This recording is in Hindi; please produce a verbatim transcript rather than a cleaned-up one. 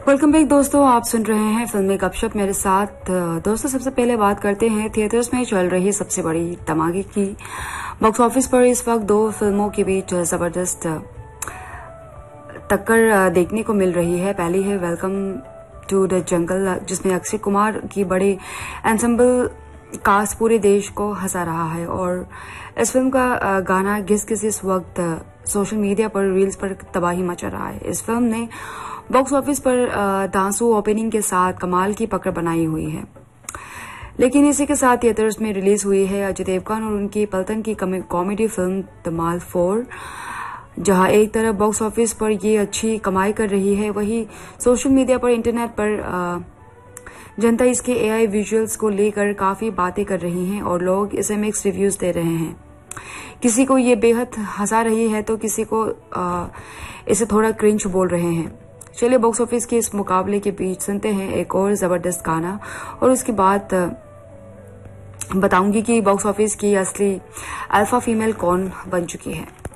वेलकम बैक दोस्तों, आप सुन रहे हैं फिल्मी गपशप मेरे साथ। दोस्तों, सबसे पहले बात करते हैं थिएटर्स में चल रही सबसे बड़ी धमाके की। बॉक्स ऑफिस पर इस वक्त दो फिल्मों के बीच जबरदस्त टक्कर देखने को मिल रही है। पहली है वेलकम टू द जंगल, जिसमें अक्षय कुमार की बड़ी एंसेंबल कास्ट पूरे देश को हंसा रहा है और इस फिल्म का गाना घिस घिस इस वक्त सोशल मीडिया पर रील्स पर तबाही मचा रहा है। इस फिल्म ने बॉक्स ऑफिस पर धांसू ओपनिंग के साथ कमाल की पकड़ बनाई हुई है, लेकिन इसी के साथ थिएटर्स में रिलीज हुई है अजय देवगन और उनकी पलटन की कॉमेडी फिल्म धमाल फोर। जहां एक तरफ बॉक्स ऑफिस पर ये अच्छी कमाई कर रही है, वहीं सोशल मीडिया पर इंटरनेट पर जनता इसके एआई विजुअल्स को लेकर काफी बातें कर रही हैं और लोग इसे मिक्स रिव्यूज दे रहे हैं। किसी को ये बेहद हंसा रही है तो किसी को आ, इसे थोड़ा क्रिंज बोल रहे हैं। चलिए बॉक्स ऑफिस के इस मुकाबले के बीच सुनते हैं एक और जबरदस्त गाना और उसके बाद बताऊंगी कि बॉक्स ऑफिस की असली अल्फा फीमेल कौन बन चुकी है।